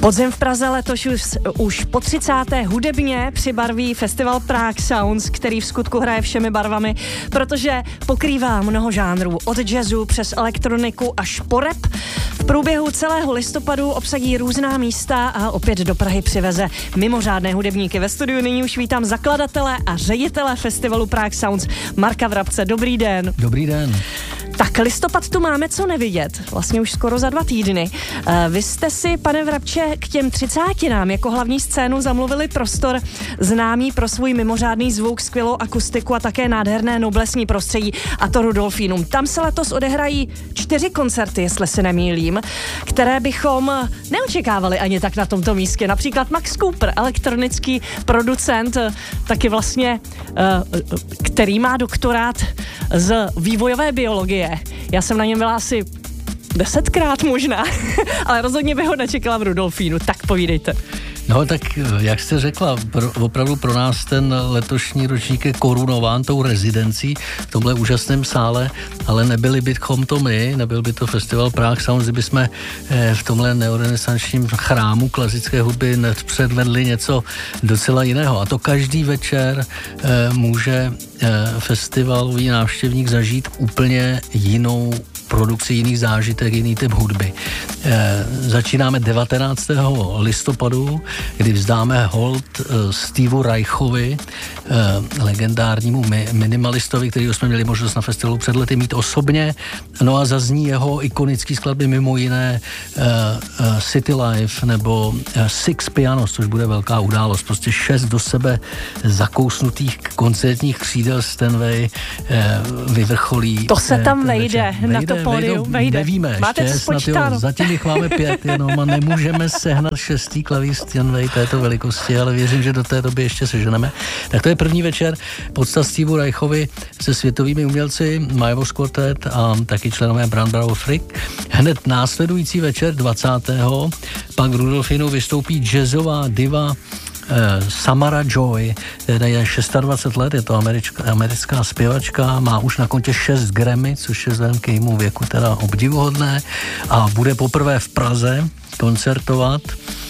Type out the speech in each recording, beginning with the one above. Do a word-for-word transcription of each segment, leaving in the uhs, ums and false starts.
Podzim v Praze letos už, už po třicáté hudebně přibarví festival Prague Sounds, který v skutku hraje všemi barvami, protože pokrývá mnoho žánrů, od jazzu přes elektroniku až po rap. V průběhu celého listopadu obsadí různá místa a opět do Prahy přiveze mimořádné hudebníky. Ve studiu nyní už vítám zakladatele a ředitele festivalu Prague Sounds Marka Vrabce. Dobrý den. Dobrý den. Tak listopad tu máme co nevidět, vlastně už skoro za dva týdny. Vy jste si, pane Vrabče, k těm třicátinám jako hlavní scénu zamluvili prostor známý pro svůj mimořádný zvuk, skvělou akustiku a také nádherné noblesní prostředí, a to Rudolfinum. Tam se letos odehrají čtyři koncerty, jestli se nemýlím, které bychom neočekávali ani tak na tomto místě. Například Max Cooper, elektronický producent, taky vlastně, který má doktorát z vývojové biologie. Já jsem na něm byla asi desetkrát možná, ale rozhodně bych ho nečekala v Rudolfínu. Tak povídejte. No tak, jak jste řekla, pro, opravdu pro nás ten letošní ročník je korunován tou rezidencí v tomhle úžasném sále, ale nebyli bychom to my, nebyl by to festival Prague Sounds, kdyby jsme v tomhle neorenesančním chrámu klasické hudby nepředvedli něco docela jiného. A to každý večer může festivalový návštěvník zažít úplně jinou produkci, jiný zážitek, jiný typ hudby. E, začínáme devatenáctého listopadu, kdy vzdáme hold e, Steveu Reichovi, e, legendárnímu mi, minimalistovi, kterýho jsme měli možnost na festivalu před lety mít osobně. No a zazní jeho ikonický skladby, mimo jiné e, e, City Life nebo e, Six Pianos, což bude velká událost. Prostě šest do sebe zakousnutých koncertních křídel Steinway e, vyvrcholí. To se tam e, vejde, vejde na to pódium, vejde. Nevíme, máte ještě snad, jo, zatím jich máme pět jenom a nemůžeme sehnat šestý klavír Steinway této velikosti, ale věřím, že do té doby ještě seženeme. Tak to je první večer podsta Steveu Reichovi se světovými umělci, Majvos Quartet a taky členové Brand Bravo Frick. Hned následující večer dvacátého pak v Rudolfinu vystoupí jazzová diva Samara Joy, která je dvacet šest let, je to američka, americká zpěvačka, má už na kontě šest Grammy, což je vzhledem k jejímu věku teda obdivuhodné, a bude poprvé v Praze koncertovat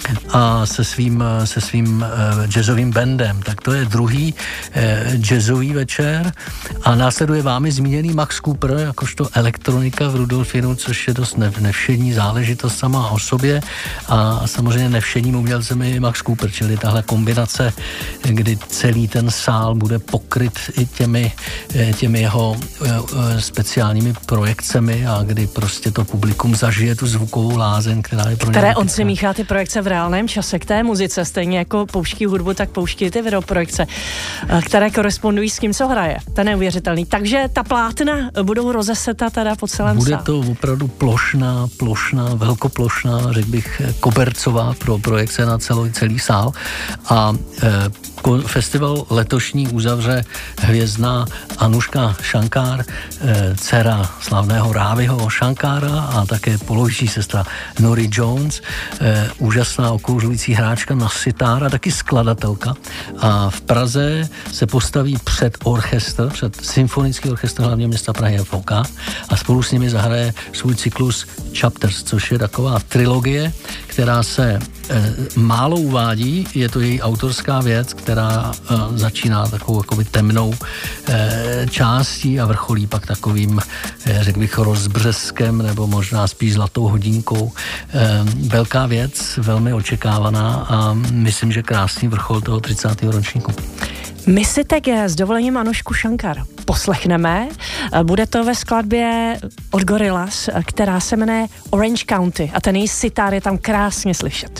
a se svým, se svým uh, jazzovým bandem. Tak to je druhý uh, jazzový večer a následuje vámi zmíněný Max Cooper, jakožto elektronika v Rudolfinu, což je dost nev, nevšední záležitost sama o sobě a samozřejmě nevšedním umělcem je Max Cooper, čili tahle kombinace, kdy celý ten sál bude pokryt i těmi, těmi jeho uh, speciálními projekcemi a kdy prostě to publikum zažije tu zvukovou lázeň, která je pro ně. Které on si míchá ty projekce v reálném čase k té muzice, stejně jako pouští hudbu, tak pouští ty videoprojekce, které korespondují s tím, co hraje. To je neuvěřitelný. Takže ta plátna budou rozeseta teda po celém Bude sále. to opravdu plošná, plošná, velkoplošná, řekl bych, kobercová pro projekce na celý, celý sál. A e, festival letošní uzavře hvězdná Anuška Shankar, e, dcera slavného Ráviho Shankára a také poloviční sestra Nori Jones, e, úžasná okouřující hráčka na sitar a taky skladatelka. A v Praze se postaví před orchestr, před symfonický orchestr hlavního města Prahy F O K a spolu s nimi zahraje svůj cyklus Chapters, což je taková trilogie, která se e, málo uvádí, je to její autorská věc, která e, začíná takovou jakoby temnou e, částí a vrcholí pak takovým, e, řekl bych, rozbřeskem nebo možná spíš zlatou hodinkou. E, velká věc, velmi očekávaná a myslím, že krásný vrchol toho třicátého ročníku. My si teď s dovolením Anušku Shankar poslechneme. Bude to ve skladbě od Gorillaz, která se jmenuje Orange County a ten její sitar je tam krásně slyšet.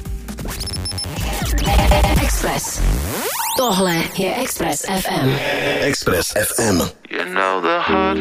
Express. Tohle je Express F M. Express F M. You know the